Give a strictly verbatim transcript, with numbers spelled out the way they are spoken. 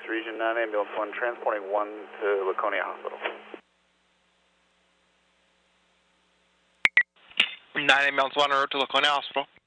Region nine Ambulance one, transporting one to Laconia Hospital. nine Ambulance one, en route to Laconia Hospital.